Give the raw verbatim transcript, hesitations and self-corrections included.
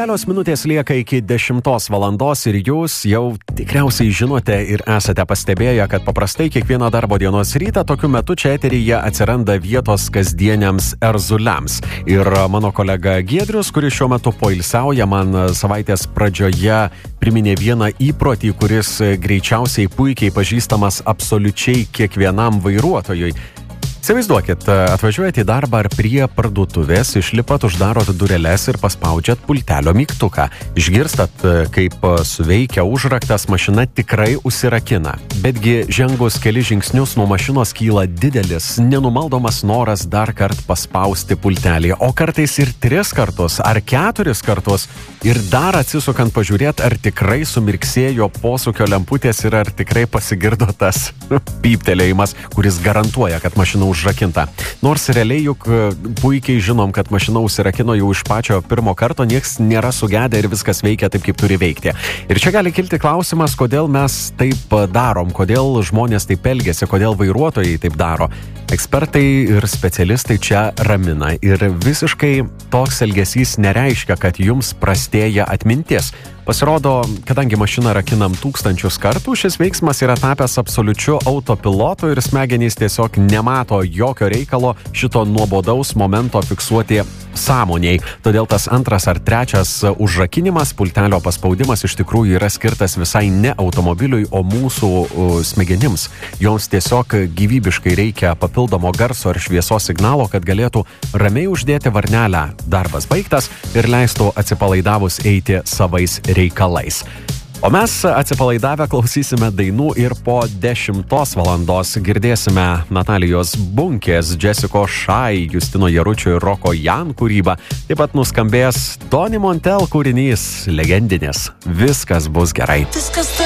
Kelios minutės lieka iki dešimtos valandos ir jūs jau tikriausiai žinote ir esate pastebėję, kad paprastai kiekvieną darbo dienos rytą tokiu metu čia eteryje atsiranda vietos kasdieniams erzuliams. Ir mano kolega Giedrius, kuris šiuo metu poilsiauja, man savaitės pradžioje priminė vieną įprotį, kuris greičiausiai puikiai pažįstamas absoliučiai kiekvienam vairuotojui. Įsivaizduokit, atvažiuojat į darbą ar prie parduotuvės, išlipat, uždarot dureles ir paspaudžiat pultelio mygtuką. Išgirstat, kaip suveikia užraktas, mašina tikrai užsirakina. Betgi žengus keli žingsnius nuo mašinos kyla didelis, nenumaldomas noras dar kart paspausti pultelį, o kartais ir tris kartus ar keturis kartus ir dar atsisukant pažiūrėt, ar tikrai sumirksėjo posūkio lemputės ir ar tikrai pasigirdo tas pyptelėjimas, kuris garantuoja, kad mašina užrakinta. Nors realiai juk puikiai žinom, kad mašina užsirakino jau iš pačio pirmo karto, nieks nėra sugedę ir viskas veikia taip, kaip turi veikti. Ir čia gali kilti klausimas, kodėl mes taip darom, kodėl žmonės taip elgiasi, kodėl vairuotojai taip daro. Ekspertai ir specialistai čia ramina ir visiškai toks elgesys nereiškia, kad jums prastėja atmintis. Pasirodo, kadangi mašiną rakinam tūkstančius kartų, šis veiksmas yra tapęs absoliučiu autopilotu ir smegenys tiesiog nemato jokio reikalo šito nuobodaus momento fiksuoti sąmoniai. Todėl tas antras ar trečias užrakinimas, pultelio paspaudimas iš tikrųjų yra skirtas visai ne automobiliui, o mūsų uh, smegenims. Joms tiesiog gyvybiškai reikia papildomo garso ar šviesos signalo, kad galėtų ramiai uždėti varnelę. Darbas baigtas ir leistų atsipalaidavus eiti savais reikalais. O mes atsipalaidavę klausysime dainų ir po dešimtos valandos girdėsime Natalijos Bunkės, Jessicos Shy, Justino Jaručio ir Roko Jan kūrybą. Taip pat nuskambės Tony Montel kūrinys legendinis Viskas bus gerai.